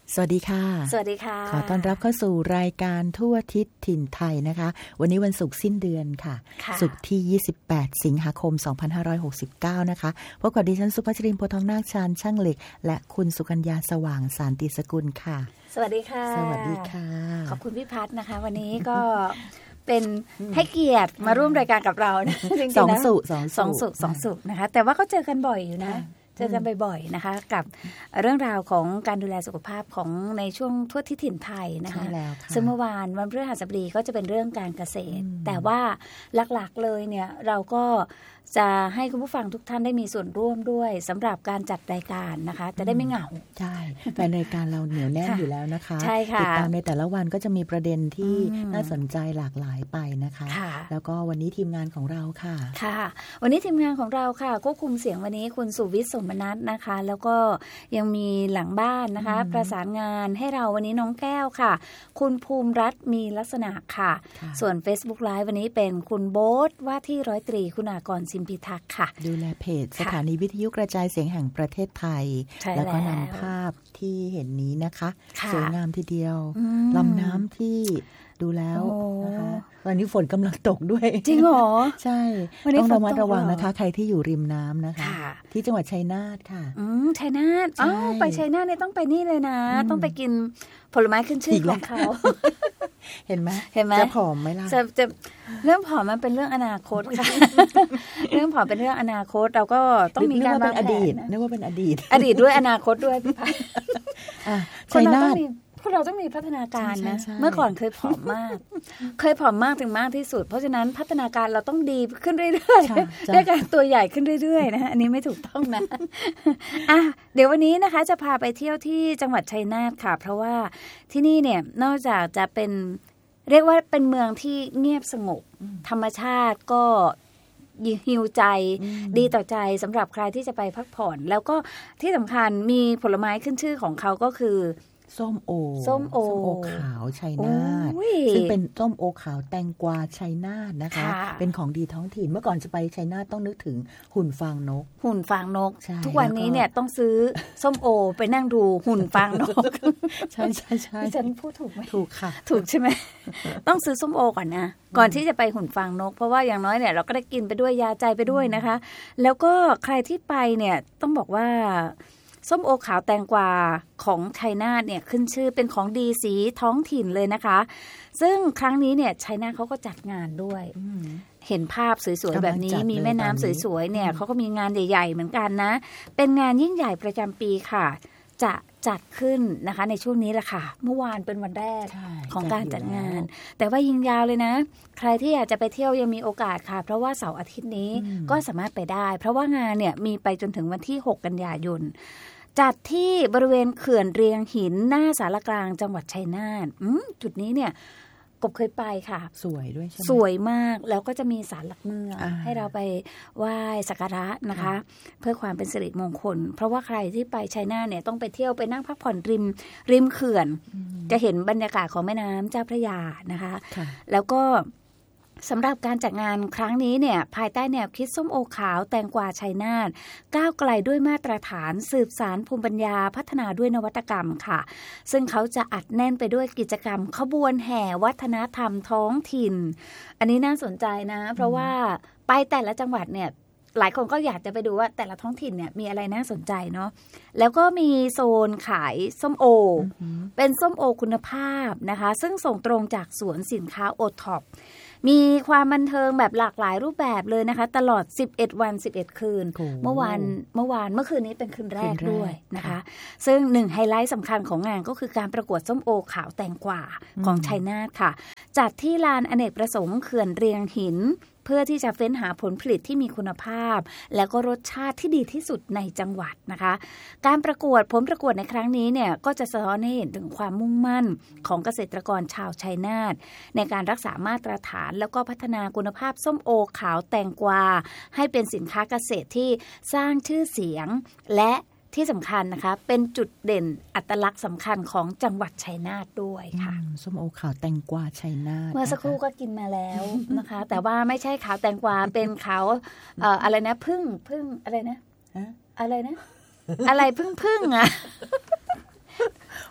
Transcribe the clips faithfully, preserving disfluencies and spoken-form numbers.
สวัสดีค่ะสวัสดีค่ะขอต้อนรับเข้าสู่รายการทั่วทิศถิ่นไทยนะคะวันนี้วันศุกร์สิ้นเดือนค่ะศุกร์ที่ยี่สิบแปดสิงหาคมสองพันห้าร้อยหกสิบเก้านะคะพบกับดิฉันสุภัชรินทร์โพธิ์ทองนาคชาญช่างเหล็กและคุณสุกัญญาสว่างสานติสกุลค่ะสวัสดีค่ะสวัสดีค่ะขอบคุณพี่พัฒนะคะวันนี้ก็เป็นให้เกียรติมาร่วมรายการกับเรานะสองสุสองสองสุสองสุนะคะแต่ว่าก็เจอกันบ่อยอยู่นะเจอกันบ่อยๆนะคะกับเรื่องราวของการดูแลสุขภาพของในช่วงทั่วทิศถิ่นไทยนะคะซึ่งเมื่อวานวันพฤหัสบดีก็จะเป็นเรื่องการเกษตรแต่ว่าหลักๆเลยเนี่ยเราก็จะให้คุณผู้ฟังทุกท่านได้มีส่วนร่วมด้วยสำหรับการจัดรายการนะคะจะได้ไม่เหงาใช่แฟนรายการเราเหนียวแน่นอยู่แล้วนะคะใช่ค่ะติดตามในแต่ละวันก็จะมีประเด็นที่น่าสนใจหลากหลายไปนะคะแล้วก็วันนี้ทีมงานของเราค่ะค่ะวันนี้ทีมงานของเราค่ะควบคุมเสียงวันนี้คุณสุวิทย์สมนัสนะคะแล้วก็ยังมีหลังบ้านนะคะประสานงานให้เราวันนี้น้องแก้วค่ะคุณภูมิรัตน์มีลักษณะค่ะส่วน Facebook Live วันนี้เป็นคุณโบ๊ทว่าที่ร้อยตรีคุณากรพิทักษ์ค่ะดูแลเพจสถานีวิทยุกระจายเสียงแห่งประเทศไทยแล้วก็นำภาพที่เห็นนี้นะคะสวยงามทีเดียวลำน้ำที่ดูแล้วนะคะวันนี้ฝนกำลังตกด้วยจริงเหรอใช่ต้องระมัดระวังนะคะใครที่อยู่ริมน้ำนะคะที่จังหวัดชัยนาทค่ะอืมชัยนาทอ๋อไปชัยนาทเนี่ยต้องไปนี่เลยนะต้องไปกินผลไม้ขึ้นชื่อของเขาเห็นไหมเห็นไหมจะผอมไหมล่ะจะจะเรื่องผอมมันเป็นเรื่องอนาคตค่ะเรื่องผอมเป็นเรื่องอนาคตเราก็ต้องมีการวางแผนนึกว่าเป็นอดีตอดีตด้วยอนาคตด้วยพี่พัฒน์ชัยนาทพวกเราต้องมีพัฒนาการนะเมื่อก่อนเคยผอมมากเคยผอมมากถึงมากที่สุดเพราะฉะนั้นพัฒนาการเราต้องดีขึ้นเรื่อยๆด้วยการตัวใหญ่ขึ้นเรื่อยๆนะอันนี้ไม่ถูกต้องนะอ่ะเดี๋ยววันนี้นะคะจะพาไปเที่ยวที่จังหวัดชัยนาทค่ะเพราะว่าที่นี่เนี่ยนอกจากจะเป็นเรียกว่าเป็นเมืองที่เงียบสงบธรรมชาติก็ฮิวใจดีต่อใจสำหรับใครที่จะไปพักผ่อนแล้วก็ที่สำคัญมีผลไม้ขึ้นชื่อของเขาก็คือส้มโอส้มโอขาวชัยนาทซึ่งเป็นส้มโอขาวแตงกวาชัยนาทนะคะเป็นของดีท้องถิ่นเมื่อก่อนจะไปชัยนาทต้องนึกถึงหุ่นฟางนกหุ่นฟางนกทุกวันนี้เนี่ยต้องซื้อส้มโอไปนั่งดูหุ่นฟางนกใช่ใช่ใช่ฉันพูดถูกไหมถูกค่ะถูกใช่ไหมต้องซื้อส้มโอก่อนนะก่อนที่จะไปหุ่นฟางนกเพราะว่าอย่างน้อยเนี่ยเราก็ได้กินไปด้วยยาใจไปด้วยนะคะแล้วก็ใครที่ไปเนี่ยต้องบอกว่าส้มโอขาวแตงกวาของชัยนาทเนี่ยขึ้นชื่อเป็นของดีสีท้องถิ่นเลยนะคะซึ่งครั้งนี้เนี่ยชัยนาทเขาก็จัดงานด้วยเห็นภาพสวยๆแบบนี้มีแม่น้ำสวยๆเนี่ยเขาก็มีงานใหญ่ๆเหมือนกันนะเป็นงานยิ่งใหญ่ประจำปีค่ะจะจัดขึ้นนะคะในช่วงนี้แหละค่ะเมื่อวานเป็นวันแรกของการจัดงานแต่ว่ายิงยาวเลยนะใครที่อยากจะไปเที่ยวยังมีโอกาสค่ะเพราะว่าเสาร์อาทิตย์นี้ก็สามารถไปได้เพราะว่างานเนี่ยมีไปจนถึงวันที่หกกันยายนจัดที่บริเวณเขื่อนเรียงหินหน้าศาลกลางจังหวัดชัยนาทจุดนี้เนี่ยกบเคยไปค่ะสวยด้วยใช่ไหมสวยมากแล้วก็จะมีศาลหลักเมืองให้เราไปไหว้สักการะนะคะเพื่อความเป็นสิริมงคลเพราะว่าใครที่ไปชัยนาทเนี่ยต้องไปเที่ยวไปนั่งพักผ่อนริมริมเขื่อนจะเห็นบรรยากาศของแม่น้ำเจ้าพระยานะคะแล้วก็สำหรับการจัดงานครั้งนี้เนี่ยภายใต้แนวคิดส้มโอขาวแตงกวาชัยนาทก้าวไกลด้วยมาตรฐานสืบสานภูมิปัญญาพัฒนาด้วยนวัตกรรมค่ะซึ่งเขาจะอัดแน่นไปด้วยกิจกรรมขบวนแห่วัฒนธรรมท้องถิ่นอันนี้น่าสนใจนะเพราะว่าไปแต่ละจังหวัดเนี่ยหลายคนก็อยากจะไปดูว่าแต่ละท้องถิ่นเนี่ยมีอะไรน่าสนใจเนาะแล้วก็มีโซนขายส้มโอเป็นส้มโอคุณภาพนะคะซึ่งส่งตรงจากสวนสินค้าโอท็อปมีความบันเทิงแบบหลากหลายรูปแบบเลยนะคะตลอดสิบเอ็ดวันสิบเอ็ดคืนเมื่อวานเมื่อวานเมื่อคืนนี้เป็นคืนแรกด้วยนะคะซึ่งหนึ่งไฮไลท์สำคัญของงานก็คือการประกวดส้มโอขาวแตงกวาของชัยนาทค่ะจัดที่ลานอเนกประสงค์เขื่อนเรียงหินเพื่อที่จะเฟ้นหาผลผลิตที่มีคุณภาพและก็รสชาติที่ดีที่สุดในจังหวัดนะคะการประกวดผลประกวดในครั้งนี้เนี่ยก็จะสะท้อนให้เห็นถึงความมุ่งมั่นของเกษตรกรชาวชัยนาทในการรักษามาตรฐานแล้วก็พัฒนาคุณภาพส้มโอขาวแตงกวาให้เป็นสินค้าเกษตรที่สร้างชื่อเสียงและที่สำคัญนะคะเป็นจุดเด่นอัตลักษณ์สำคัญของจังหวัดชัยนาทด้วยค่ะส้มโอขาวแตงกวาชัยนาทเมื่อสักครู่ก็กินมาแล้วนะคะแต่ว่าไม่ใช่ขาวแตงกวาเป็นขาวเอ่ออะไรนะพึ่งพึ่งอะไรนะอะไรนะอะไรพึ่งพึ่งอ่ะ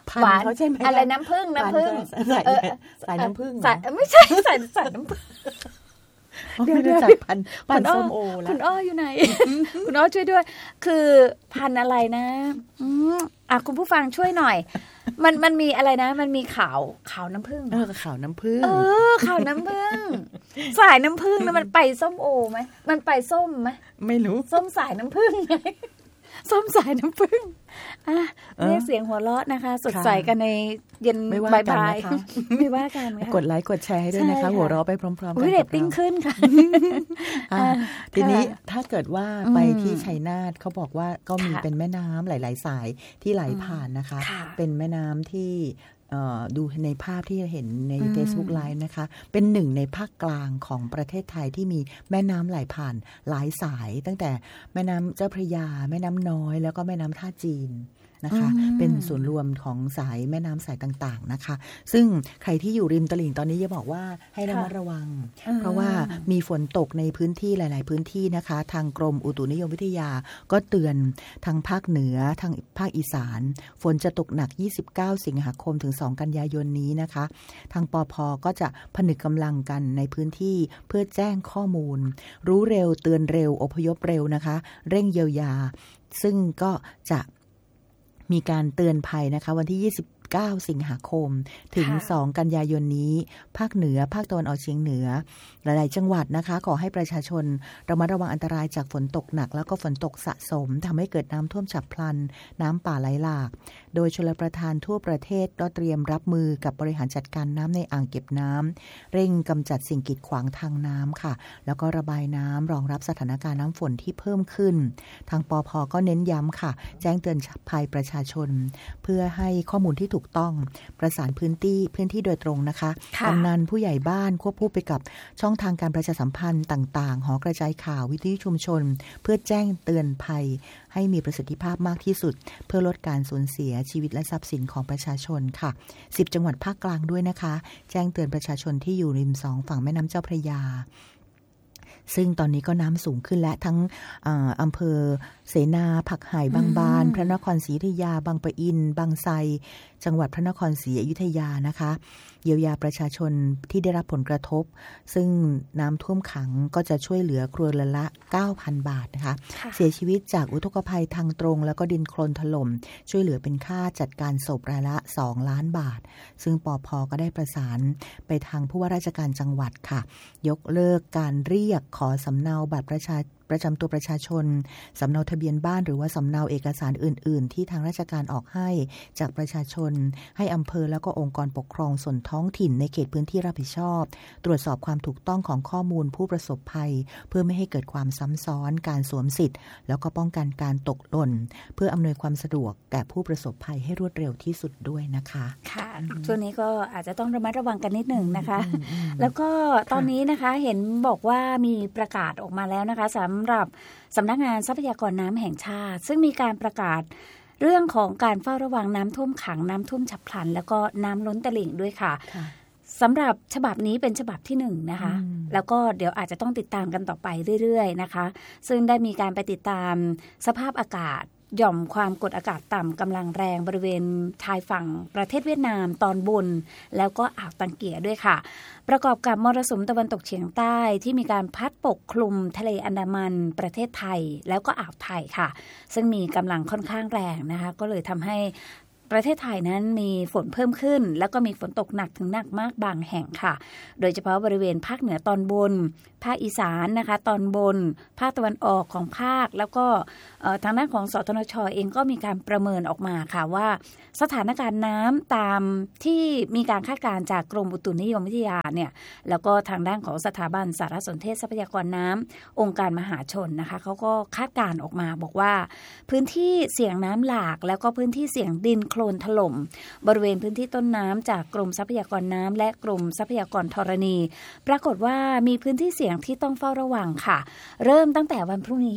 พันธุ์เขาใช่ไหมอะไรน้ำผึ้งน้ำผึ้งสายน้ำผึ้งไม่ใช่สายสายน้ำผึ้งเดี๋ยวเดี๋ยวพันพันส้มโอแล้วคุณอ้ออยู่ไหนคุณอ้อช่วยด้วยคือพันอะไรนะอ่ะคุณผู้ฟังช่วยหน่อยมันมันมีอะไรนะมันมีขาวขาวน้ำผึ้งเออขาวน้ำผึ้งเออขาวน้ำผึ้งสายน้ำผึ้งแล้วมันไปส้มโอไหมมันไปส้มไหมไม่รู้ส้มสายน้ำผึ้งไงส้มสายน้ำผึ้งอ่ะเรียกเสียงหัวเราะนะคะสดใสกันในเย็นบ่ายๆไม่ว่ากันค่ะกดไลค์กดแชร์ให้ด้วยนะคะหัวเราะไปพร้อมๆกันเรตติ้งขึ้นค่ะทีนี้ถ้าเกิดว่าไปที่ชัยนาทเขาบอกว่าก็มีเป็นแม่น้ำหลายๆสายที่ไหลผ่านนะคะเป็นแม่น้ำที่ดูในภาพที่เห็นใน Facebook Live นะคะเป็นหนึ่งในภาคกลางของประเทศไทยที่มีแม่น้ำไหลผ่านหลายสายตั้งแต่แม่น้ำเจ้าพระยาแม่น้ำน้อยแล้วก็แม่น้ำท่าจีนนะคะเป็นส่วนรวมของสายแม่น้ำสายต่างๆนะคะซึ่งใครที่อยู่ริมตลิ่งตอนนี้จะบอกว่าให้ระมัดระวังเพราะว่ามีฝนตกในพื้นที่หลายๆพื้นที่นะคะทางกรมอุตุนิยมวิทยาก็เตือนทางภาคเหนือทางภาคอีสานฝนจะตกหนักยี่สิบเก้าสิงหาคมถึงสองกันยายนนี้นะคะทางปภ.ก็จะผนึกกำลังกันในพื้นที่เพื่อแจ้งข้อมูลรู้เร็วเตือนเร็วอพยพเร็วนะคะเร่งเยียวยาซึ่งก็จะมีการเตือนภัยนะคะวันที่ยี่สิบเก้าสิงหาคมถึงสองกันยายนนี้ภาคเหนือภาคตะวันออกเฉียงเหนือหลายๆจังหวัดนะคะขอให้ประชาชนระมัดระวังอันตรายจากฝนตกหนักแล้วก็ฝนตกสะสมทำให้เกิดน้ำท่วมฉับพลันน้ำป่าไหลหลากโดยชลประทานทั่วประเทศก็เตรียมรับมือกับบริหารจัดการน้ำในอ่างเก็บน้ำเร่งกำจัดสิ่งกีดขวางทางน้ำค่ะแล้วก็ระบายน้ำรองรับสถานการณ์น้ำฝนที่เพิ่มขึ้นทางปภ.ก็เน้นย้ำค่ะแจ้งเตือนภัยประชาชนเพื่อให้ข้อมูลที่ถูกต้องประสานพื้นที่พื้นที่โดยตรงนะคะกำนันผู้ใหญ่บ้านควบคู่ไปกับช่องทางการประชาสัมพันธ์ต่างๆหอกระจายข่าววิทยุชุมชนเพื่อแจ้งเตือนภัยให้มีประสิทธิภาพมากที่สุดเพื่อลดการสูญเสียชีวิตและทรัพย์สินของประชาชนค่ะสิบจังหวัดภาคกลางด้วยนะคะแจ้งเตือนประชาชนที่อยู่ริมสองฝั่งแม่น้ำเจ้าพระยาซึ่งตอนนี้ก็น้ำสูงขึ้นและทั้งอำเภอเสนาผักไห่บางบานพระนครศรีอยุธยาบางปะอินบางไทรจังหวัดพระนครศรีอยุธยานะคะเยียวยาประชาชนที่ได้รับผลกระทบซึ่งน้ำท่วมขังก็จะช่วยเหลือครัวเรือนละ เก้าพัน บาทนะคะเสียชีวิตจากอุทกภัยทางตรงแล้วก็ดินโคลนถล่มช่วยเหลือเป็นค่าจัดการศพรายละสองล้านบาทซึ่งปภ.ก็ได้ประสานไปทางผู้ว่าราชการจังหวัดค่ะยกเลิกการเรียกขอสำเนาบัตรประชาประจำตัวประชาชนสำเนาทะเบียนบ้านหรือว่าสำเนาเอกสารอื่นๆที่ทางราชการออกให้จากประชาชนให้อำเภอแล้วก็องค์กรปกครองส่วนท้องถิ่นในเขตพื้นที่รับผิดชอบตรวจสอบความถูกต้องของข้อมูลผู้ประสบภัยเพื่อไม่ให้เกิดความซ้ำซ้อนการสวมสิทธิ์แล้วก็ป้องกันการตกหล่นเพื่ออำนวยความสะดวกแก่ผู้ประสบภัยให้รวดเร็วที่สุดด้วยนะคะค่ะช่วงนี้ก็อาจจะต้องระมัดระวังกันนิดหนึ่งนะคะแล้วก็ตอนนี้นะคะเห็นบอกว่ามีประกาศออกมาแล้วนะคะสำหรับสำนักงานทรัพยากรน้ำแห่งชาติซึ่งมีการประกาศเรื่องของการเฝ้าระวังน้ำท่วมขังน้ำท่วมฉับพลันแล้วก็น้ำล้นตลิ่งด้วยค่ะสำหรับฉบับนี้เป็นฉบับที่หนึ่งนะคะแล้วก็เดี๋ยวอาจจะต้องติดตามกันต่อไปเรื่อยๆนะคะซึ่งได้มีการไปติดตามสภาพอากาศหย่อมความกดอากาศต่ำกำลังแรงบริเวณชายฝั่งประเทศเวียดนามตอนบนแล้วก็อ่าวตังเกียด้วยค่ะประกอบกับมรสุมตะวันตกเฉียงใต้ที่มีการพัดปกคลุมทะเลอันดามันประเทศไทยแล้วก็อ่าวไทยค่ะซึ่งมีกำลังค่อนข้างแรงนะคะก็เลยทำให้ประเทศไทยนั้นมีฝนเพิ่มขึ้นแล้วก็มีฝนตกหนักถึงหนักมากบางแห่งค่ะโดยเฉพาะบริเวณภาคเหนือตอนบนภาคอีสานนะคะตอนบนภาคตะวันออกของภาคแล้วก็ทางด้านของสทนช.เองก็มีการประเมินออกมาค่ะว่าสถานการณ์น้ำตามที่มีการคาดการณ์จากกรมอุตุนิยมวิทยาเนี่ยแล้วก็ทางด้านของสถาบันสารสนเทศทรัพยากรน้ำองค์การมหาชนนะคะเขาก็คาดการณ์ออกมาบอกว่าพื้นที่เสี่ยงน้ำหลากแล้วก็พื้นที่เสี่ยงดินโคลนถล่มบริเวณพื้นที่ต้นน้ำจากกรมทรัพยากรน้ำและกรมทรัพยากรธรณีปรากฏว่ามีพื้นที่เสี่ยงที่ต้องเฝ้าระวังค่ะเริ่มตั้งแต่วันพรุ่งนี้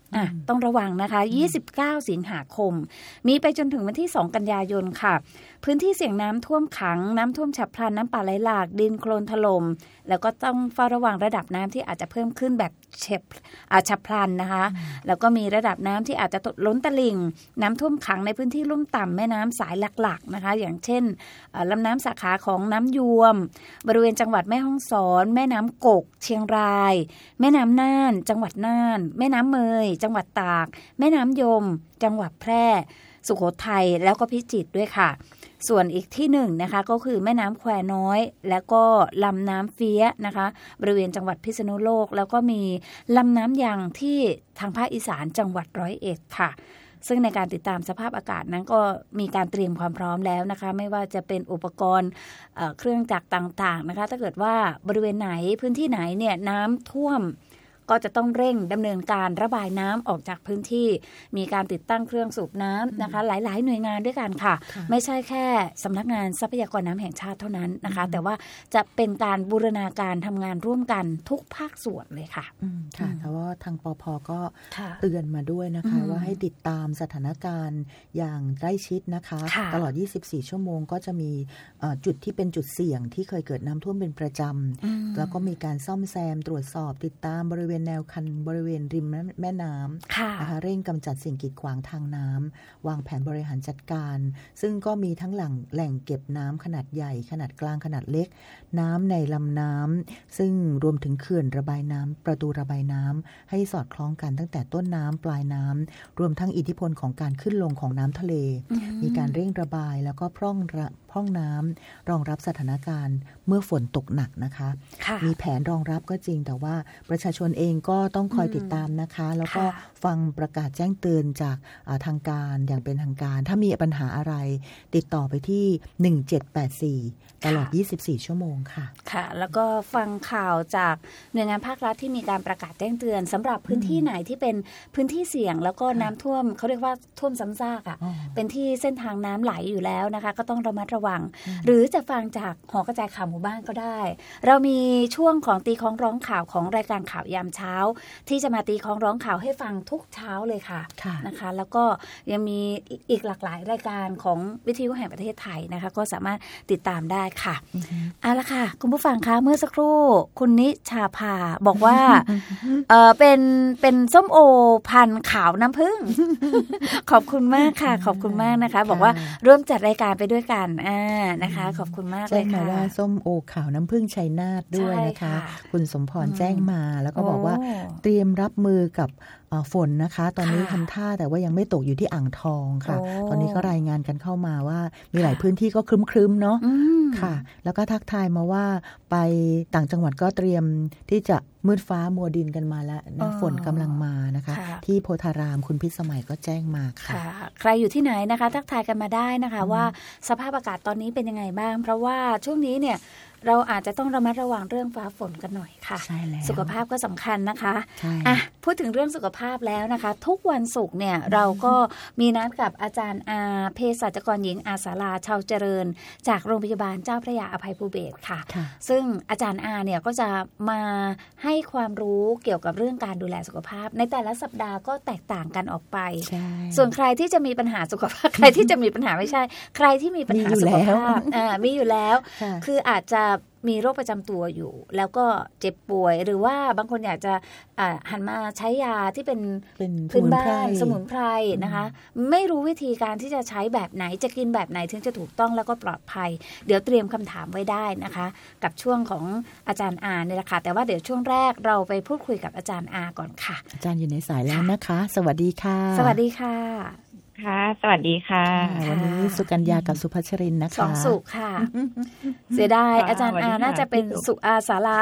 อ่ะต้องระวังนะคะยี่สิบเก้าสิงหาคมมีไปจนถึงวันที่สองกันยายนค่ะพื้นที่เสี่ยงน้ำท่วมขังน้ำท่วมฉับพลันน้ำป่าไหลหลากดินโคลนถล่มแล้วก็ต้องเฝ้าระวังระดับน้ำที่อาจจะเพิ่มขึ้นแบบเฉบอาฉับพลันนะคะแล้วก็มีระดับน้ำที่อาจจะล้นตลิ่งน้ำท่วมขังในพื้นที่ลุ่มต่ำแม่น้ำสายหลักๆนะคะอย่างเช่นลำน้ำสาขาของน้ำยวมบริเวณจังหวัดแม่ฮ่องสอนแม่น้ำกกเชียงรายแม่น้ำน่านจังหวัดน่านแม่น้ำเมยจังหวัดตากแม่น้ำยมจังหวัดแพร่สุโขทัยแล้วก็พิจิตรด้วยค่ะส่วนอีกที่หนึ่งนะคะก็คือแม่น้ำแควน้อยแล้วก็ลำน้ำเฟี้ยนะคะบริเวณจังหวัดพิษณุโลกแล้วก็มีลำน้ำยางที่ทางภาคอีสานจังหวัดร้อยเอ็ดค่ะซึ่งในการติดตามสภาพอากาศนั้นก็มีการเตรียมความพร้อมแล้วนะคะไม่ว่าจะเป็นอุปกรณ์เอ่อเครื่องจักรต่างๆนะคะถ้าเกิดว่าบริเวณไหนพื้นที่ไหนเนี่ยน้ำท่วมก็จะต้องเร่งดำเนินการระบายน้ำออกจากพื้นที่มีการติดตั้งเครื่องสูบน้ำนะคะหลายๆหน่วยงานด้วยกันค่ะไม่ใช่แค่สำนักงานทรัพยากรน้ำแห่งชาติเท่านั้นนะคะแต่ว่าจะเป็นการบูรณาการทำงานร่วมกันทุกภาคส่วนเลยค่ะค่ะแต่ว่าทางปภ.ก็เตือนมาด้วยนะคะว่าให้ติดตามสถานการณ์อย่างใกล้ชิดนะคะตลอดยี่สิบสี่ชั่วโมงก็จะมีจุดที่เป็นจุดเสี่ยงที่เคยเกิดน้ำท่วมเป็นประจำแล้วก็มีการซ่อมแซมตรวจสอบติดตามบริเวณแนวคันบริเวณริมแม่น้ำนะคะเร่งกำจัดสิ่งกีดขวางทางน้ำวางแผนบริหารจัดการซึ่งก็มีทั้งแหล่งแหล่งเก็บน้ำขนาดใหญ่ขนาดกลางขนาดเล็กน้ำในลำน้ำซึ่งรวมถึงเขื่อนระบายน้ำประตูระบายน้ำให้สอดคล้องกันตั้งแต่ต้นน้ำปลายน้ำรวมทั้งอิทธิพลของการขึ้นลงของน้ำทะเลมีการเร่งระบายแล้วก็พร่องพร่องน้ำรองรับสถานการณ์เมื่อฝนตกหนักนะคะมีแผนรองรับก็จริงแต่ว่าประชาชนเองก็ต้องคอยติดตามนะคะแล้วก็ฟังประกาศแจ้งเตือนจากทางการอย่างเป็นทางการถ้ามีปัญหาอะไรติดต่อไปที่หนึ่งเจ็ดแปดสี่ตลอดยี่สิบสี่ชั่วโมงค่ะค่ะแล้วก็ฟังข่าวจากหน่วยงานภาครัฐที่มีการประกาศแจ้งเตือนสำหรับพื้นที่ไหนที่เป็นพื้นที่เสี่ยงแล้วก็น้ำท่วมเขาเรียกว่าท่วมซ้ำซากอ่ะเป็นที่เส้นทางน้ำไหลอยู่แล้วนะคะก็ต้องระมัดระวังหรือจะฟังจากหอกระจายข่าวหมู่บ้านก็ได้เรามีช่วงของตีคล้องร้องข่าวของรายการข่าวยามเช้าที่จะมาตีคล้องร้องข่าวให้ฟังทุกเช้าเลยค่ะนะคะแล้วก็ยังมีอีกหลากหลายรายการของวิทยุแห่งประเทศไทยนะคะก็สามารถติดตามได้ค่ะเอาละค่ะคุณผู้ฟังคะเมื่อสักครู่คุณนิชาภาบอกว่าเออเป็นเป็นส้มโอพันธุ์ขาวน้ำผึ้งขอบคุณมากค่ะขอบคุณมากนะคะบอกว่าร่วมจัดรายการไปด้วยกันอ่านะคะขอบคุณมากเลยค่ะแจ้งมาว่าส้มโอขาวน้ำผึ้งชัยนาทด้วยนะคะคุณสมพรแจ้งมาแล้วก็บอกว่าเตรียมรับมือกับฝนนะคะตอนนี้ทำท่าแต่ว่ายังไม่ตกอยู่ที่อ่างทองค่ะตอนนี้ก็รายงานกันเข้ามาว่ามีหลายพื้นที่ก็ครึ้มๆเนาะค่ะแล้วก็ทักทายมาว่าไปต่างจังหวัดก็เตรียมที่จะมืดฟ้ามัวดินกันมาแล้วนะฝนกำลังมานะคะที่โพธารามคุณพิสมัยก็แจ้งมาค่ะใครอยู่ที่ไหนนะคะทักทายกันมาได้นะคะว่าสภาพอากาศตอนนี้เป็นยังไงบ้างเพราะว่าช่วงนี้เนี่ยเราอาจจะต้องระมัดระวังเรื่องฟ้าฝนกันหน่อยค่ะใช่แล้วสุขภาพก็สำคัญนะคะอ่ะพูดถึงเรื่องสุขภาพแล้วนะคะทุกวันศุกร์เนี่ยเราก็มีนัดกับอาจารย์อาเภสัชกรหญิงอาสาลาชาวเจริญจากโรงพยาบาลเจ้าพระยาอภัยภูเบศรค่ะซึ่งอาจารย์อาเนี่ยก็จะมาให้ความรู้เกี่ยวกับเรื่องการดูแลสุขภาพในแต่ละสัปดาห์ก็แตกต่างกันออกไปส่วนใครที่จะมีปัญหาสุขภาพใครที่จะมีปัญหาไม่ใช่ใครที่มีปัญหาสุขภาพอ่ามีอยู่แล้วคืออาจจะมีโรคประจำตัวอยู่แล้วก็เจ็บป่วยหรือว่าบางคนอยากจะหันมาใช้ยาที่เป็นพื้นบ้านสมุนไพรนะคะไม่รู้วิธีการที่จะใช้แบบไหนจะกินแบบไหนถึงจะถูกต้องแล้วก็ปลอดภัยเดี๋ยวเตรียมคำถามไว้ได้นะคะกับช่วงของอาจารย์อาเนี่ยแหละค่ะแต่ว่าเดี๋ยวช่วงแรกเราไปพูดคุยกับอาจารย์อาก่อนค่ะอาจารย์อยู่ในสายแล้วนะคะสวัสดีค่ะสวัสดีค่ะค่ะสวัสดีค่ะวันนี้สุกัญญากับสุภัชรินนะคะสองสุค่ะเสียดายอาจารย์อาน่าจะเป็นสุอาสารา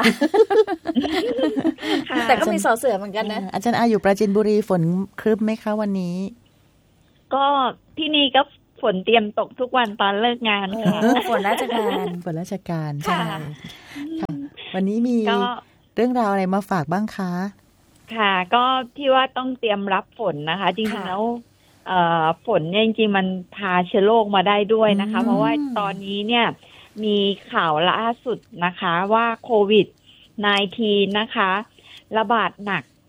แต่ก็มีสอเสือเหมือนกันนะอาจารย์อาอยู่ปราจีนบุรีฝนครึ้มไหมคะวันนี้ก็ที่นี่ก็ฝนเตรียมตกทุกวันตอนเลิกงานค่ะฝนราชการฝนราชการใช่ค่ะวันนี้มีเรื่องราวอะไรมาฝากบ้างคะค่ะก็ที่ว่าต้องเตรียมรับฝนนะคะจริงๆแล้วฝนเนี่ยจริงๆมันพาเชื้อโรคมาได้ด้วยนะคะเพราะว่าตอนนี้เนี่ยมีข่าวล่าสุดนะคะว่าโควิด สิบเก้า นะคะระบาดหนัก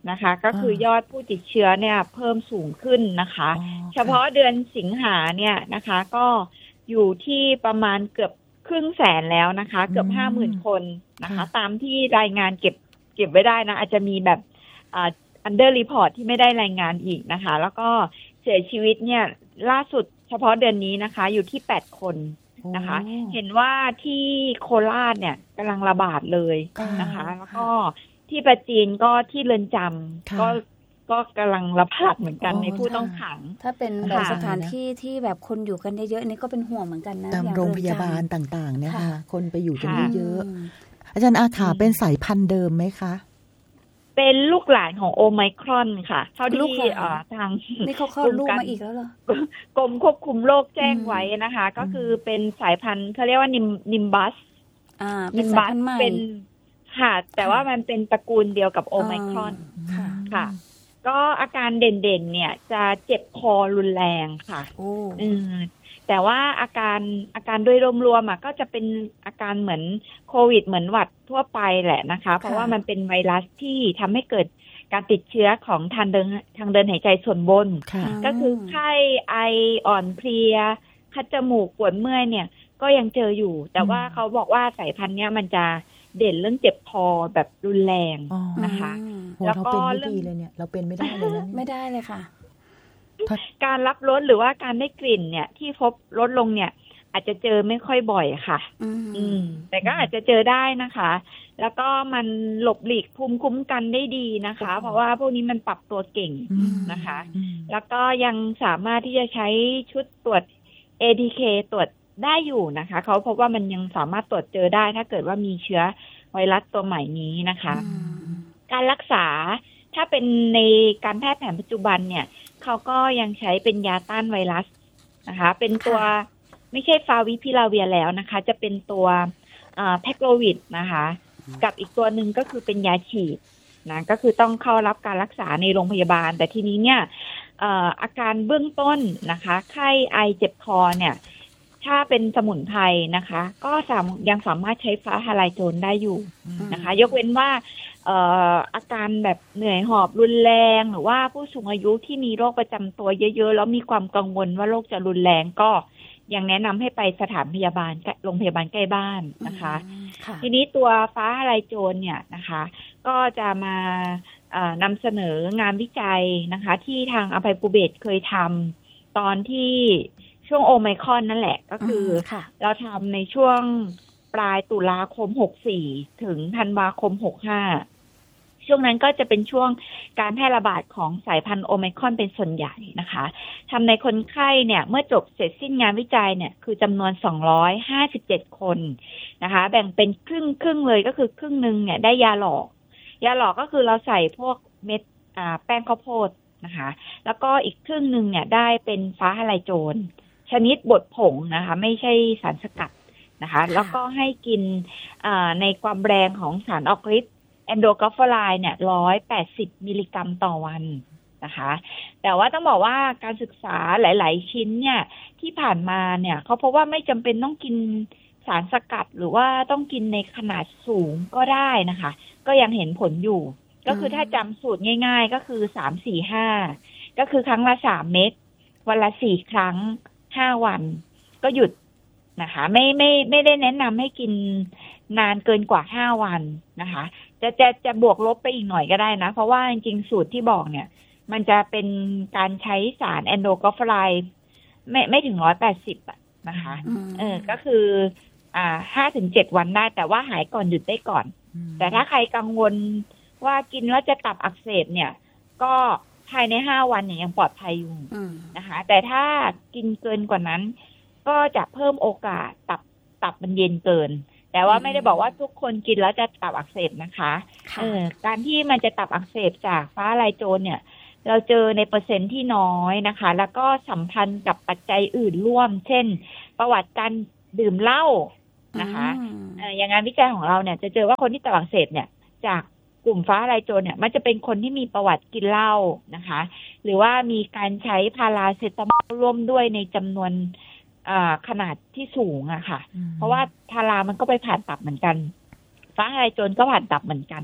นะคะก็คือยอดผู้ติดเชื้อเนี่ยเพิ่มสูงขึ้นนะคะเฉพาะเดือนสิงหาเนี่ยนะคะก็อยู่ที่ประมาณเกือบครึ่งแสนแล้วนะคะเกือบห้าหมื่นคนนะคะตามที่รายงานเก็บเก็บไว้ได้นะอาจจะมีแบบอ่า under report ที่ไม่ได้รายงานอีกนะคะแล้วก็เสียชีวิตเนี่ยล่าสุดเฉพาะเดือนนี้นะคะอยู่ที่แปดคนนะคะเห็นว่าที่โคราชเนี่ยกำลังระบาดเลยนะคะแล้วก็ที่ประจีนก็ที่เรือนจำก็ก็กำลังระบาดเหมือนกันในผู้ต้องขังถ้าเป็นแบบสถานที่ที่แบบคนอยู่กันเยอะๆนี่ก็เป็นห่วงเหมือนกันนะตามโรงพยาบาลต่างๆเนี่ยค่ะคนไปอยู่กันเยอะๆอาจารย์อาขาเป็นสายพันธุ์เดิมไหมคะเป็นลูกหลานของโอไมครอนค่ะเท่าที่ทางนี่เขาเข้าลูกมาอีกแล้วเหรอกรมควบคุมโรคแจ้งไว้นะคะก็คือเป็นสายพันธุ์เขาเรียกว่านิมนิมบัสอ่าเป็นสายพันธุ์ใหม่เป็นค่ะแต่ว่ามันเป็นตระกูลเดียวกับโอไมครอนค่ะก็อาการเด่นๆเนี่ยจะเจ็บคอรุนแรงค่ะอืมแต่ว่าอาการอาการโดยรวมๆอ่ะก็จะเป็นอาการเหมือนโควิดเหมือนหวัดทั่วไปแหละนะคะเพราะว่ามันเป็นไวรัสที่ทำให้เกิดการติดเชื้อของทางเดินทางเดินหายใจส่วนบนก็คือไข้ไออ่อนเพลียคัดจมูกปวดเมื่อยเนี่ยก็ยังเจออยู่แต่ว่าเขาบอกว่าสายพันธุ์เนี้ยมันจะเด่นเรื่องเจ็บคอแบบรุนแรงนะคะแล้วก็เรื่องเลยเนี่ยเราเป็นไม่ได้เลยนะไม่ได้เลยค่ะการรับรสหรือว่าการได้กลิ่นเนี่ยที่พบลดลงเนี่ยอาจจะเจอไม่ค่อยบ่อยค่ะอืมแต่ก็อาจจะเจอได้นะคะแล้วก็มันหลบหลีกภูมิคุ้มกันได้ดีนะคะเพราะว่าพวกนี้มันปรับตัวเก่งนะคะแล้วก็ยังสามารถที่จะใช้ชุดตรวจ เอ ที เค ตรวจได้อยู่นะคะเขาพบว่ามันยังสามารถตรวจเจอได้ถ้าเกิดว่ามีเชื้อไวรัสตัวใหม่นี้นะคะการรักษาถ้าเป็นในการแพทย์แผนปัจจุบันเนี่ยเขาก็ยังใช้เป็นยาต้านไวรัสนะคะเป็นตัวไม่ใช่ฟาวิพิลาเวียแล้วนะคะจะเป็นตัวแพคโลวิดนะคะกับอีกตัวหนึ่งก็คือเป็นยาฉีดนะก็คือต้องเข้ารับการรักษาในโรงพยาบาลแต่ทีนี้เนี่ยอาการเบื้องต้นนะคะไข้ไอเจ็บคอเนี่ยถ้าเป็นสมุนไพรนะคะก็ยังสามารถใช้ฟ้าทลายโจรได้อยู่นะคะยกเว้นว่าเอ่ออาการแบบเหนื่อยหอบรุนแรงหรือว่าผู้สูงอายุที่มีโรคประจำตัวเยอะๆแล้วมีความกังวลว่าโรคจะรุนแรงก็ยังแนะนำให้ไปสถานพยาบาลโรงพยาบาลใกล้บ้านนะคะทีนี้ตัวฟ้าทลายโจรเนี่ยนะคะก็จะมานำเสนองานวิจัยนะคะที่ทางอภัยภูเบศรเคยทำตอนที่ช่วงโอไมครอนนั่นแหละก็คือเราทำในช่วงปลายตุลาคมหกสี่ถึงธันวาคมหกห้าช่วงนั้นก็จะเป็นช่วงการแพร่ระบาดของสายพันธุ์โอไมครอนเป็นส่วนใหญ่นะคะทำในคนไข้เนี่ยเมื่อจบเสร็จสิ้นงานวิจัยเนี่ยคือจำนวนสองร้อยห้าสิบเจ็ดคนนะคะแบ่งเป็นครึ่งครึ่งเลยก็คือครึ่งนึงเนี่ยได้ยาหลอกยาหลอกก็คือเราใส่พวกเม็ดอ่าแป้งข้าวโพดนะคะแล้วก็อีกครึ่งนึงเนี่ยได้เป็นฟ้าทลายโจรชนิดบดผงนะคะไม่ใช่สารสกัดนะคะแล้วก็ให้กินในความแรงของสารออกฤทธิ์แอนโดกัฟฟอไลน์เนี่ยหนึ่งร้อยแปดสิบมิลลิกรัมต่อวันนะคะแต่ว่าต้องบอกว่าการศึกษาหลายๆชิ้นเนี่ยที่ผ่านมาเนี่ยเขาพบว่าไม่จำเป็นต้องกินสารสกัดหรือว่าต้องกินในขนาดสูงก็ได้นะคะก็ยังเห็นผลอยู่ก็คือถ้าจำสูตรง่ายๆก็คือสาม สี่ ห้าก็คือครั้งละสามเม็ดวันละสี่ครั้งห้าวันก็หยุดนะคะไม่ไม่ไม่ได้แนะนำให้กินนานเกินกว่าห้าวันนะคะจะจะจะบวกลบไปอีกหน่อยก็ได้นะเพราะว่าจริงๆสูตรที่บอกเนี่ยมันจะเป็นการใช้สารแอนโดกัฟฟอไลน์ไม่ไม่ถึงหนึ่งร้อยแปดสิบอ่ะนะคะเออก็คืออ่าห้าถึงเจ็ดวันได้แต่ว่าหายก่อนหยุดได้ก่อนแต่ถ้าใครกังวลว่ากินแล้วจะตับอักเสบเนี่ยก็ภายในห้าวันเนี่ยยังปลอดภัยอยู่นะคะแต่ถ้ากินเกินกว่านั้นก็จะเพิ่มโอกาสตับตับมันเย็นเกินแต่ว่าไม่ได้บอกว่าทุกคนกินแล้วจะตับอักเสบนะคะเออการที่มันจะตับอักเสบจากฟ้าทลายโจรเนี่ยเราเจอในเปอร์เซ็นต์ที่น้อยนะคะแล้วก็สัมพันธ์กับปัจจัยอื่นร่วมเช่นประวัติการดื่มเหล้านะคะเอออย่างงานวิจัยของเราเนี่ยจะเจอว่าคนที่ตับอักเสบเนี่ยจากกลุ่มฟ้าทลายโจรเนี่ยมันจะเป็นคนที่มีประวัติกินเหล้านะคะหรือว่ามีการใช้พาราเซตามอลร่วมด้วยในจำนวนขนาดที่สูงอะค่ะเพราะว่าพารามันก็ไปผ่านตับเหมือนกันฟ้าทลายโจรก็ผ่านตับเหมือนกัน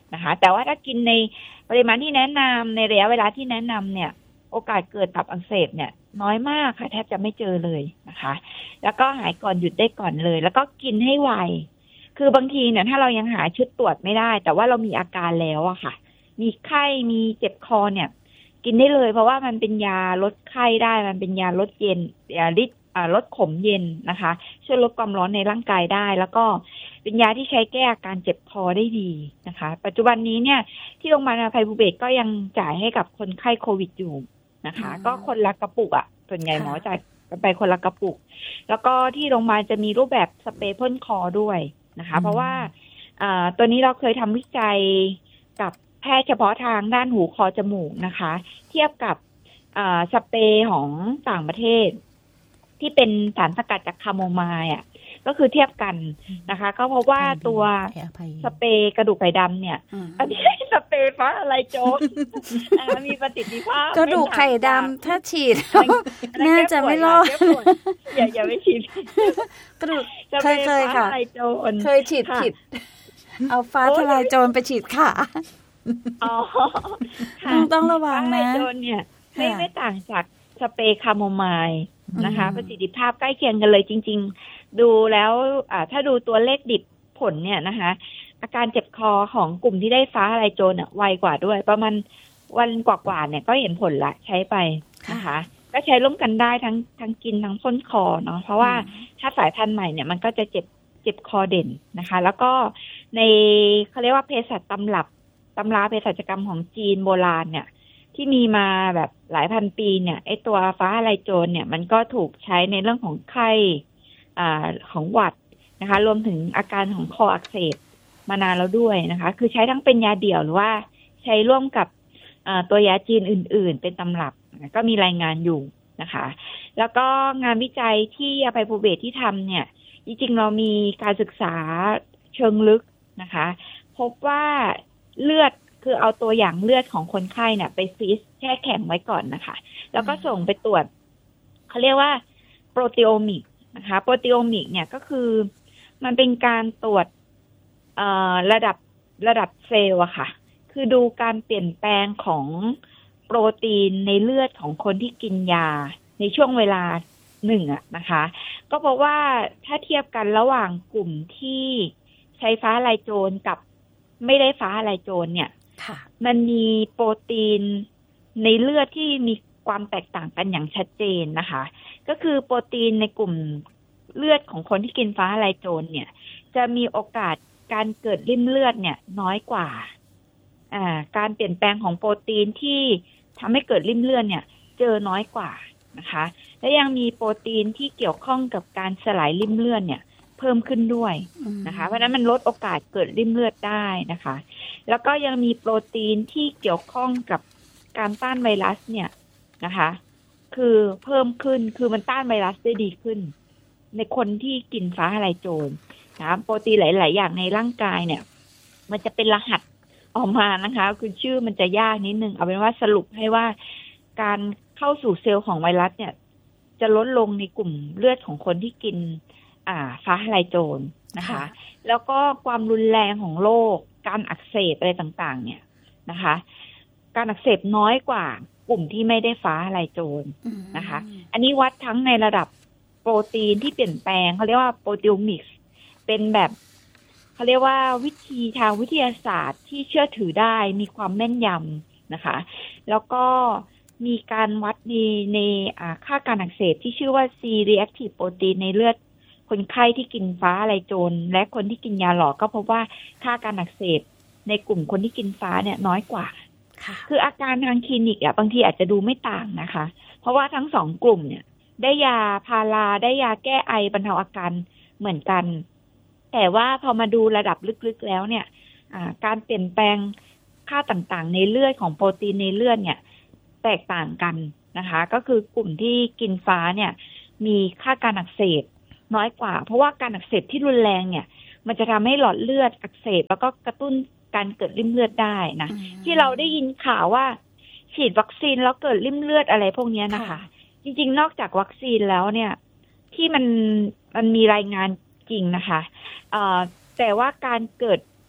นะคะแต่ว่าถ้ากินในปริมาณที่แนะนำในระยะเวลาที่แนะนำเนี่ยโอกาสเกิดตับอักเสบเนี่ยน้อยมากค่ะแทบจะไม่เจอเลยนะคะแล้วก็หายก่อนหยุดได้ก่อนเลยแล้วก็กินให้ไวคือบางทีเนี่ยถ้าเรายังหาชุดตรวจไม่ได้แต่ว่าเรามีอาการแล้วอะค่ะมีไข้มีเจ็บคอเนี่ยกินได้เลยเพราะว่ามันเป็นยาลดไข้ได้มันเป็นยาลดเย็นยาลดลดขมเย็นนะคะช่วยลดความร้อนในร่างกายได้แล้วก็เป็นยาที่ใช้แก้อาการเจ็บคอได้ดีนะคะปัจจุบันนี้เนี่ยที่โรงพยาบาลอภัยภูเบศรก็ยังจ่ายให้กับคนไข้โควิดอยู่นะคะก็คนละกระปุกอ่ะส่วนใหญ่หมอจ่ายไปคนละกระปุกแล้วก็ที่โรงพยาบาลจะมีรูปแบบสเปรย์พ่นคอด้วยนะคะเพราะว่าตัวนี้เราเคยทำวิจัยกับแพทย์เฉพาะทางด้านหูคอจมูกนะคะเทียบกับสเปรย์ของต่างประเทศที่เป็นสารสกัดจากคาโมไมล์อ่ะก็คือเทียบกันนะคะก็เพราะว่าตัวสเปรย์กระดูกไข่ดำเนี่ยอันนี้สเปรย์ฟ้าอะไรโจ๊กมีประสิทธิภาพกระดูกไข่ดำถ้าฉีดน่าจะไม่รอดอย่าอย่าไม่ฉีดกระดูกเคยเคยค่ะเคยฉีดผิดเอาฟ้าทลายโจรไปฉีดขาต้องต้องระวังนะโจรเนี่ยไม่ไม่ต่างจากสเปรย์คาโมไมล์นะคะประสิทธิภาพใกล้เคียงกันเลยจริงๆดูแล้วถ้าดูตัวเลขดิบผลเนี่ยนะคะอาการเจ็บคอของกลุ่มที่ได้ฟ้าทลายโจรอ่ะไวกว่าด้วยประมาณวันกว่าๆเนี่ยก็เห็นผลละใช้ไปนะคะก็ใช้ร่วมกันได้ทั้งทั้งกินทั้งพ่นคอเนาะเพราะว่าถ้าสายพันธุ์ใหม่เนี่ยมันก็จะเจ็บเจ็บคอเด่นนะคะแล้วก็ในเขาเรียกว่าเภสัชตำรับตำราเภสัชกรรมของจีนโบราณเนี่ยที่มีมาแบบหลายพันปีเนี่ยไอตัวฟ้าทลายโจรเนี่ยมันก็ถูกใช้ในเรื่องของไข้อ่าของหวัดนะคะรวมถึงอาการของคออักเสบมานานแล้วด้วยนะคะคือใช้ทั้งเป็นยาเดี่ยวหรือว่าใช้ร่วมกับตัวยาจีนอื่นๆเป็นตำรับก็มีรายงานอยู่นะคะแล้วก็งานวิจัยที่อภัยภูเบศรที่ทำเนี่ยจริงๆเรามีการศึกษาเชิงลึกนะคะพบว่าเลือดคือเอาตัวอย่างเลือดของคนไข้เนี่ยไปฟรีซแช่แข็งไว้ก่อนนะคะแล้วก็ส่งไปตรวจเขาเรียกว่าโปรตีโอมิกนะคะโปรตีโอมิกเนี่ยก็คือมันเป็นการตรวจเอ่อระดับระดับเซลล์อะค่ะคือดูการเปลี่ยนแปลงของโปรตีนในเลือดของคนที่กินยาในช่วงเวลาหนึ่งอะนะคะก็เพราะว่าถ้าเทียบกันระหว่างกลุ่มที่ใช้ฟ้าทลายโจรกับไม่ได้ฟ้าทลายโจรเนี่ยมันมีโปรตีนในเลือดที่มีความแตกต่างกันอย่างชัดเจนนะคะก็คือโปรตีนในกลุ่มเลือดของคนที่กินฟ้าทลายโจรเนี่ยจะมีโอกาสการเกิดริ่มเลือดเนี่ยน้อยกว่าอ่าการเปลี่ยนแปลงของโปรตีนที่ทำให้เกิดริ่มเลือดเนี่ยเจอน้อยกว่านะคะและยังมีโปรตีนที่เกี่ยวข้องกับการสลายริ่มเลือดเนี่ยเพิ่มขึ้นด้วยนะคะเพราะฉะนั้นมันลดโอกาสเกิดริ่มเลือดได้นะคะแล้วก็ยังมีโปรตีนที่เกี่ยวข้องกับการต้านไวรัสเนี่ยนะคะคือเพิ่มขึ้นคือมันต้านไวรัสได้ดีขึ้นในคนที่กินฟ้าทลายโจรนะโปรตีนหลายๆอย่างในร่างกายเนี่ยมันจะเป็นรหัสออกมานะคะคือชื่อมันจะยากนิดนึงเอาเป็นว่าสรุปให้ว่าการเข้าสู่เซลล์ของไวรัสเนี่ยจะลดลงในกลุ่มเลือดของคนที่กินอ่าฟ้าทลายโจรนะคะแล้วก็ความรุนแรงของโรคการอักเสบอะไรต่างๆเนี่ยนะคะการอักเสบน้อยกว่ากลุ่มที่ไม่ได้ฟ้าทลายโจรนะคะอันนี้วัดทั้งในระดับโปรตีนที่เปลี่ยนแปลงเขาเรียกว่าโปรตีโอมิกส์เป็นแบบเขาเรียกว่าวิธีทางวิทยาศาสตร์ที่เชื่อถือได้มีความแม่นยำนะคะแล้วก็มีการวัดในในค่าการอักเสบที่ชื่อว่า C-reactive protein ในเลือดคนไข้ที่กินฟ้าทลายโจรและคนที่กินยาหลอกก็พบว่าค่าการอักเสบในกลุ่มคนที่กินฟ้าเนี่ยน้อยกว่าคืออาการทางคลินิกอ่ะบางทีอาจจะดูไม่ต่างนะคะเพราะว่าทั้งสองกลุ่มเนี่ยได้ยาพาราได้ยาแก้ไอบรรเทาอาการเหมือนกันแต่ว่าพอมาดูระดับลึกๆแล้วเนี่ยการเปลี่ยนแปลงค่าต่างๆในเลือดของโปรตีนในเลือดเนี่ยแตกต่างกันนะคะก็คือกลุ่มที่กินฟ้าเนี่ยมีค่าการอักเสบน้อยกว่าเพราะว่าการอักเสบที่รุนแรงเนี่ยมันจะทำให้หลอดเลือดอักเสบแล้วก็กระตุ้นการเกิดริ่มเลือดได้นะที่เราได้ยินข่าวว่าฉีดวัคซีนแล้วเกิดริ่มเลือดอะไรพวกนี้นะคะจริงๆนอกจากวัคซีนแล้วเนี่ยที่มันมันมีรายงานจริงนะคะเอ่อแต่ว่าการเกิด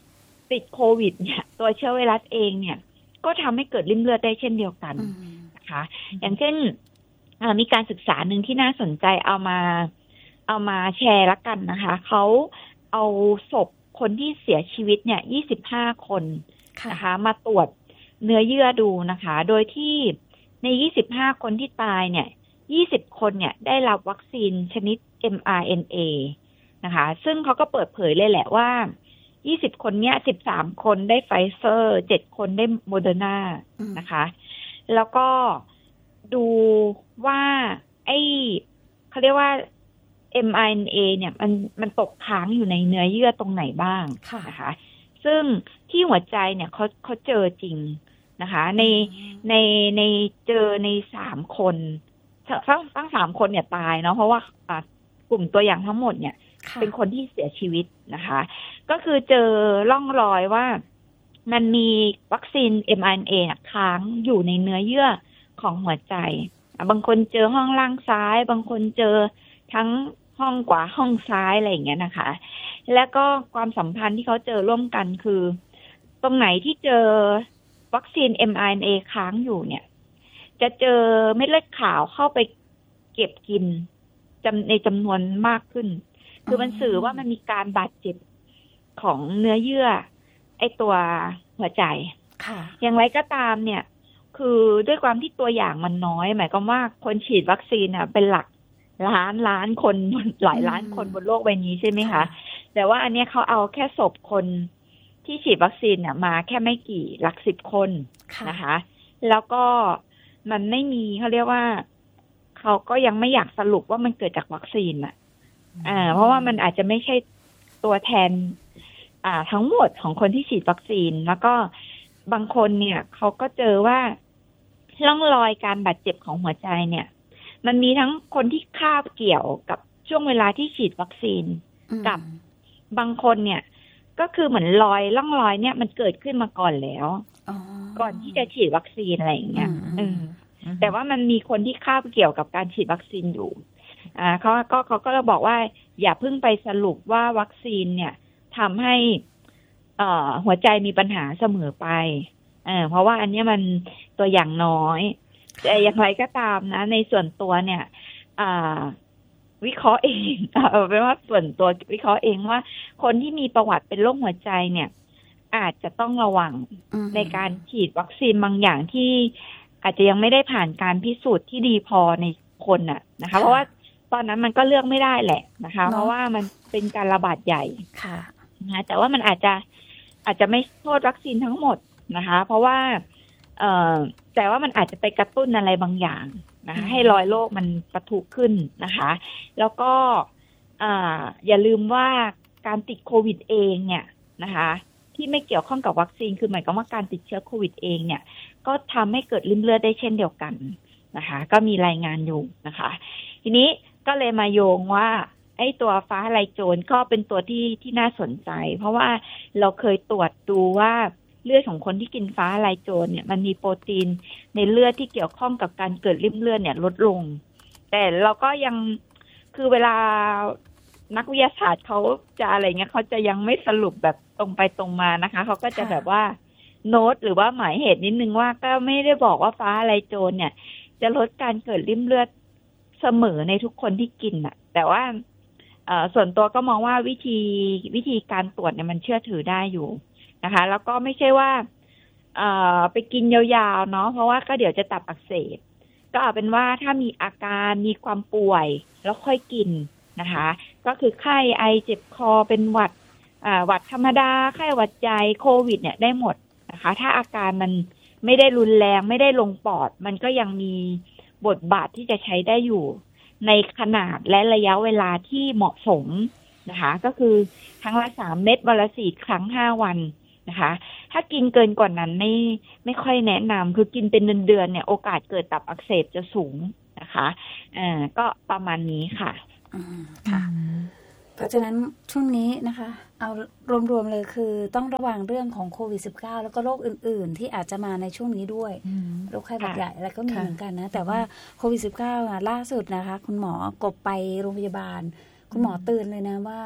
ติดโควิดเนี่ยตัวเชื้อไวรัสเองเนี่ยก็ทำให้เกิดริ่มเลือดได้เช่นเดียวกันนะคะอย่างเช่นมีการศึกษาหนึ่งที่น่าสนใจเอามาเอามาแชร์ละกันนะคะเขาเอาศพคนที่เสียชีวิตเนี่ยยี่สิบห้าคนนะคะมาตรวจเนื้อเยื่อดูนะคะโดยที่ในยี่สิบห้าคนที่ตายเนี่ยยี่สิบคนเนี่ยได้รับวัคซีนชนิด เอ็ม อาร์ เอ็น เอ นะคะซึ่งเขาก็เปิดเผยเลยแหละว่ายี่สิบคนเนี้ยสิบสามคนได้ไฟเซอร์เจ็ดคนได้โมเดอร์นานะคะแล้วก็ดูว่าไอ้เขาเรียกว่า เอ็ม อาร์ เอ็น เอ เนี่ยมันมันตกค้างอยู่ในเนื้อเยื่อตรงไหนบ้างนะคะซึ่งที่หัวใจเนี่ยเขาเขาเจอจริงนะคะในในในเจอในสามคนทั้งทั้งสามคนเนี่ยตายเนาะเพราะว่ากลุ่มตัวอย่างทั้งหมดเนี่ยเป็นคนที่เสียชีวิตนะคะก็คือเจอร่องรอยว่ามันมีวัคซีน เอ็ม อาร์ เอ็น เอ ค้างอยู่ในเนื้อเยื่อของหัวใจบางคนเจอห้องล่างซ้ายบางคนเจอทั้งห้องขวาห้องซ้ายอะไรอย่างเงี้ยนะคะแล้วก็ความสัมพันธ์ที่เขาเจอร่วมกันคือตรงไหนที่เจอวัคซีน เอ็ม อาร์ เอ็น เอ ค้างอยู่เนี่ยจะเจอเม็ดเลือดขาวเข้าไปเก็บกินจำในจำนวนมากขึ้นคือมันสื่อว่ามันมีการบาดเจ็บของเนื้อเยื่อไอตัวหัวใจค่ะอย่างไรก็ตามเนี่ยคือด้วยความที่ตัวอย่างมันน้อยหมายความว่าคนฉีดวัคซีนอ่ะเป็นหลักล้านล้านคนหลายล้านคนบนโลกใบนี้ใช่ไหมคะแต่ว่าอันนี้เขาเอาแค่ศพคนที่ฉีดวัคซีนเนี่ยมาแค่ไม่กี่หลักสิบคนนะคะแล้วก็มันไม่มีเขาเรียกว่าเขาก็ยังไม่อยากสรุปว่ามันเกิดจากวัคซีนอ่ะอ่าเพราะว่ามันอาจจะไม่ใช่ตัวแทนอ่าทั้งหมดของคนที่ฉีดวัคซีนแล้วก็บางคนเนี่ยเขาก็เจอว่าร่องรอยการบาดเจ็บของหัวใจเนี่ยมันมีทั้งคนที่คาบเกี่ยวกับช่วงเวลาที่ฉีดวัคซีนกับบางคนเนี่ยก็คือเหมือนรอยร่องรอยเนี่ยมันเกิดขึ้นมาก่อนแล้วก่อนที่จะฉีดวัคซีนอะไรอย่างเงี้ยแต่ว่ามันมีคนที่คาบเกี่ยวกับการฉีดวัคซีนอยู่อ่าเขาก็เขาก็บอกว่าอย่าเพิ่งไปสรุปว่าวัคซีนเนี่ยทำให้เอ่อหัวใจมีปัญหาเสมอไปเออเพราะว่าอันนี้มันตัวอย่างน้อยแต่อย่างไรก็ตามนะในส่วนตัวเนี่ยอ่าวิเคราะห์เองเอาเป็นว่าส่วนตัววิเคราะห์เองว่าคนที่มีประวัติเป็นโรคหัวใจเนี่ยอาจจะต้องระวังในการฉีดวัคซีนบางอย่างที่อาจจะยังไม่ได้ผ่านการพิสูจน์ที่ดีพอในคนน่ะนะคะเพราะว่าตอนนั้นมันก็เลือกไม่ได้แหละนะคะเพราะว่ามันเป็นการระบาดใหญ่ค่ะนะแต่ว่ามันอาจจะอาจจะไม่โทษวัคซีนทั้งหมดนะคะเพราะว่าเอ่อแต่ว่ามันอาจจะไปกระตุ้นอะไรบางอย่างนะคะให้รอยโรคมันปะทุขึ้นนะคะแล้วก็อ่าอย่าลืมว่าการติดโควิดเองเนี่ยนะคะที่ไม่เกี่ยวข้องกับวัคซีนคือหมายความว่าการติดเชื้อโควิดเองเนี่ยก็ทำให้เกิดริ่มเลือดได้เช่นเดียวกันนะคะก็มีรายงานอยู่นะคะทีนี้ก็เลยมาโยงว่าไอ้ตัวฟ้าทลายโจรก็เป็นตัวที่ที่น่าสนใจเพราะว่าเราเคยตรวจดูว่าเลือดของคนที่กินฟ้าทลายโจรเนี่ยมันมีโปรตีนในเลือดที่เกี่ยวข้องกับการเกิดริ่มเลือดเนี่ยลดลงแต่เราก็ยังคือเวลานักวิทยาศาสตร์เขาจะอะไรเงี้ยเขาจะยังไม่สรุปแบบตรงไปตรงมานะคะเขาก็จะแบบว่าโน้ตหรือว่าหมายเหตุนิดนึงว่าก็ไม่ได้บอกว่าฟ้าทลายโจรเนี่ยจะลดการเกิดริ่มเลือดเสมอในทุกคนที่กินน่ะแต่ว่าเอ่อส่วนตัวก็มองว่าวิธีวิธีการตรวจเนี่ยมันเชื่อถือได้อยู่นะคะแล้วก็ไม่ใช่ว่าเอ่อไปกินยาวๆเนาะเพราะว่าก็เดี๋ยวจะตับอักเสบก็เอาเป็นว่าถ้ามีอาการมีความป่วยแล้วค่อยกินนะคะก็คือไข้ไอเจ็บคอเป็นหวัดอ่าหวัดธรรมดาไข้หวัดใหญ่โควิดเนี่ยได้หมดนะคะถ้าอาการมันไม่ได้รุนแรงไม่ได้ลงปอดมันก็ยังมีบทบาทที่จะใช้ได้อยู่ในขนาดและระยะเวลาที่เหมาะสมนะคะก็คือครั้งละสามเม็ดวันละสี่ครั้งห้าวันนะคะถ้ากินเกินกว่านั้นไม่ไม่ค่อยแนะนำคือกินเป็นเดือนๆเนี่ยโอกาสเกิดตับอักเสบจะสูงนะคะอ่าก็ประมาณนี้ค่ะอืมค่ะเพราะฉะนั้นช่วงนี้นะคะเอารวมๆเลยคือต้องระวังเรื่องของโควิด สิบเก้า แล้วก็โรคอื่นๆที่อาจจะมาในช่วงนี้ด้วยโรคไข้หวัดใหญ่อะไรก็มีเหมือนกันนะแต่ว่าโควิด สิบเก้า อ่ะล่าสุดนะคะคุณหมอกบไปโรงพยาบาลคุณหมอเตือนเลยนะว่า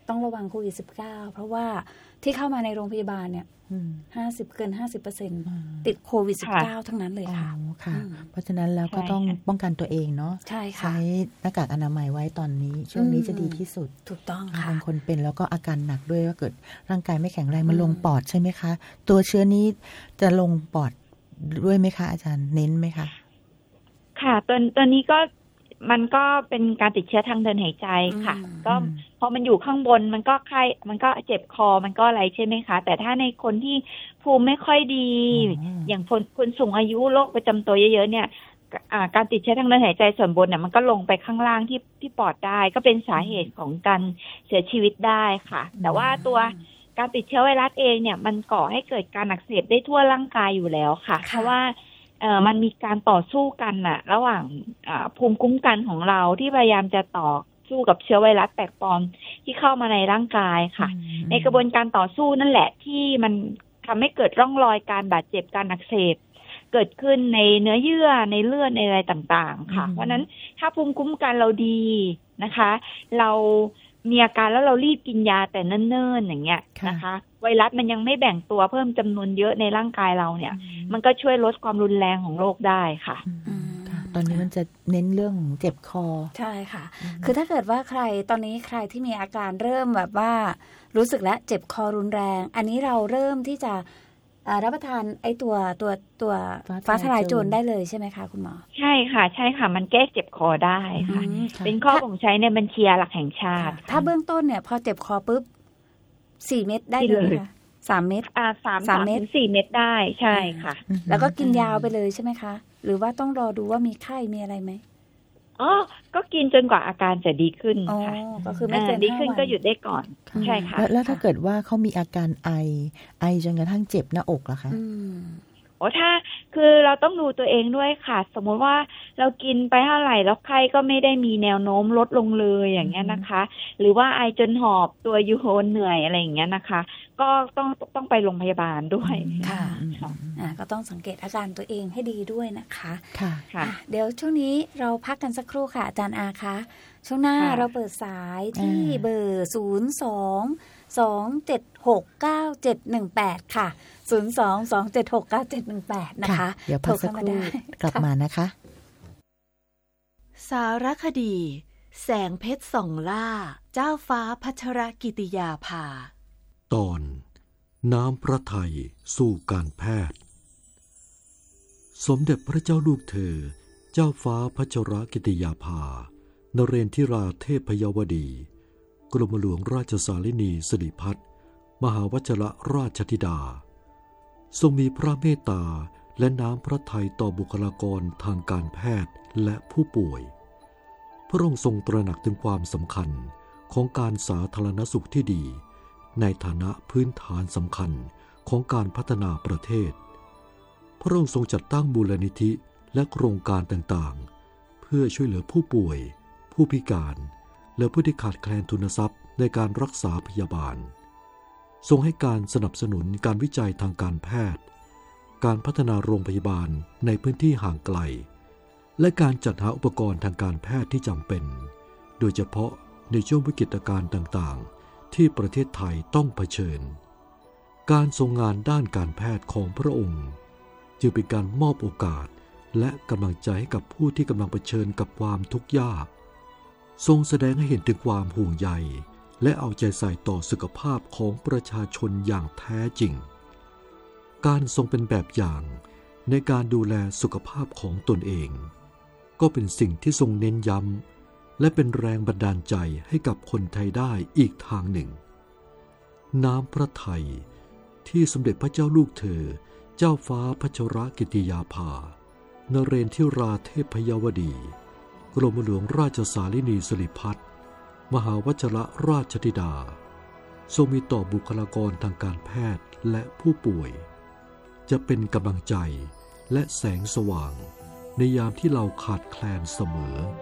ต้องระวังโควิด สิบเก้า เพราะว่าที่เข้ามาในโรงพยาบาลเนี่ยห้าสิบเกิน ห้าสิบเปอร์เซ็นต์ ติดโควิด สิบเก้า ทั้งนั้นเลยค่ะค่ะเพราะฉะนั้นแล้วก็ต้องป้องกันตัวเองเนาะใช่ค่ะใช้หน้ากากอนามัยไว้ตอนนี้ช่วงนี้จะดีที่สุดถูกต้องค่ะบางคนเป็นแล้วก็อาการหนักด้วยว่าเกิดร่างกายไม่แข็งแรงมันลงปอดใช่ไหมคะตัวเชื้อนี้จะลงปอดด้วยไหมคะอาจารย์เน้นไหมคะค่ะตัวตัวนี้ก็มันก็เป็นการติดเชื้อทางเดินหายใจค่ะก็พอมันอยู่ข้างบนมันก็ไข้มันก็เจ็บคอมันก็อะไรใช่ไหมคะแต่ถ้าในคนที่ภูมิไม่ค่อยดีอย่างคนคนสูงอายุโรคประจำตัวเยอะๆเนี่ยการติดเชื้อทางเดินหายใจส่วนบนเนี่ยมันก็ลงไปข้างล่างที่ที่ปอดได้ก็เป็นสาเหตุของการเสียชีวิตได้ค่ะแต่ว่าตัวการติดเชื้อไวรัสเองเนี่ยมันก่อให้เกิดการอักเสบได้ทั่วร่างกายอยู่แล้วค่ะเพราะว่าเอ่อมันมีการต่อสู้กันน่ะระหว่างภูมิคุ้มกันของเราที่พยายามจะต่อสู้กับเชื้อไวรัสแปลกปลอมที่เข้ามาในร่างกายค่ะในกระบวนการต่อสู้นั่นแหละที่มันทำให้เกิดร่องรอยการบาดเจ็บการอักเสบเกิดขึ้นในเนื้อเยื่อในเลือดในอะไรต่างๆค่ะเพราะนั้นถ้าภูมิคุ้มกันเราดีนะคะเรามีอาการแล้วเรารีบกินยาแต่เนิ่นๆอย่างเงี้ยนะคะไวรัสมันยังไม่แบ่งตัวเพิ่มจำนวนเยอะในร่างกายเราเนี่ยมันก็ช่วยลดความรุนแรงของโรคได้ค่ะตอนนี้มันจะเน้นเรื่องเจ็บคอใช่ค่ะคือถ้าเกิดว่าใครตอนนี้ใครที่มีอาการเริ่มแบบว่ารู้สึกแล้วเจ็บคอรุนแรงอันนี้เราเริ่มที่จะรับประทานไอ้ตัวตัวตัวฟ้าทลายโจรได้เลยใช่ไหมคะคุณหมอใช่ค่ะใช่ค่ะมันแก้เจ็บคอได้ค่ะเป็นข้อบ่งใช้ในบัญชียาหลักแห่งชาติถ้าเบื้องต้นเนี่ยพอเจ็บคอปุ๊บสี่เม็ดได้เลยค่ะสามเม็ดอ่าสามสามเม็ดสี่เม็ดได้ใช่ค่ะแล้วก็กินยาวไปเลยใช่ไหมคะหรือว่าต้องรอดูว่ามีไข้มีอะไรไหมอ๋อก็กินจนกว่าอาการจะดีขึ้นค่ะก็คือไม่เกินดีขึ้นก็หยุดได้ก่อนใช่ค่ะแล้วถ้าเกิดว่าเขามีอาการไอไอจนกระทั่งเจ็บหน้าอกล่ะคะโอ้ถ้าคือเราต้องดูตัวเองด้วยค่ะสมมติว่าเรากินไปเท่าไหร่แล้วไข้ก็ไม่ได้มีแนวโน้มลดลงเลยอย่างเงี้ยนะคะหรือว่าไอจนหอบตัวยูโฮนเหนื่อยอะไรอย่างเงี้ยนะคะก็ต้องต้องไปโรงพยาบาลด้วยค่ะอ่าก็ต้องสังเกตอาการตัวเองให้ดีด้วยนะคะค่ะค่ะเดี๋ยวช่วงนี้เราพักกันสักครู่ค่ะอาจารย์อาคะช่วงหน้าเราเปิดสายที่เบอร์ศูนย์ สอง สอง เจ็ด หก เก้า เจ็ด หนึ่ง แปดค่ะศูนย์ สอง สอง เจ็ด หก เก้า เจ็ด หนึ่ง แปดนะคะเดี๋ยวพักสักครู่กลับมานะคะสารคดีแสงเพชรส่องล่าเจ้าฟ้าพัชรกิติยาภาตอนน้ำพระทัยสู่การแพทย์สมเด็จพระเจ้าลูกเธอเจ้าฟ้าพัชรกิติยาภานเรนทิราเทพยวดีกรมหลวงราชสารินีสิริพัฒน์มหาวชิรราชธิดาทรงมีพระเมตตาและน้ำพระทัยต่อบุคลากรทางการแพทย์และผู้ป่วยพระองค์ทรงตระหนักถึงความสำคัญของการสาธารณสุขที่ดีในฐานะพื้นฐานสำคัญของการพัฒนาประเทศพระองค์ทรงจัดตั้งมูลนิธิและโครงการต่างๆเพื่อช่วยเหลือผู้ป่วยผู้พิการและผู้ที่ขาดแคลนทุนทรัพย์ในการรักษาพยาบาลทรงให้การสนับสนุนการวิจัยทางการแพทย์การพัฒนาโรงพยาบาลในพื้นที่ห่างไกลและการจัดหาอุปกรณ์ทางการแพทย์ที่จำเป็นโดยเฉพาะในช่วงวิกฤตการณ์ต่างๆที่ประเทศไทยต้องเผชิญการทรงงานด้านการแพทย์ของพระองค์จึงเป็นการมอบโอกาสและกำลังใจให้กับผู้ที่กำลังเผชิญกับความทุกข์ยากทรงแสดงให้เห็นถึงความห่วงใยและเอาใจใส่ต่อสุขภาพของประชาชนอย่างแท้จริงการทรงเป็นแบบอย่างในการดูแลสุขภาพของตนเองก็เป็นสิ่งที่ทรงเน้นย้ำและเป็นแรงบันดาลใจให้กับคนไทยได้อีกทางหนึ่งน้ำพระทัยที่สมเด็จพระเจ้าลูกเธอเจ้าฟ้าพัชรกิติยาภานเรนทิราเทพยวดีกรมหลวงราชสารินีสิริพัฒน์มหาวชิรราชธิดาทรงมีต่อบุคลากรทางการแพทย์และผู้ป่วยจะเป็นกำลังใจและแสงสว่างในยามที่เราขาดแคลนเสม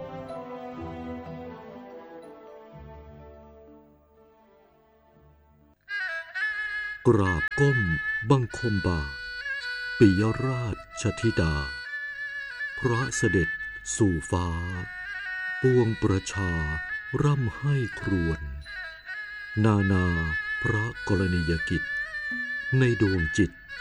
อกราบก้มบังคมบาทปิยราชธิดาพระเสด็จสู่ฟ้าปวงประชาร่ำให้ครวญนานาพระกรณียกิจในดวงจิต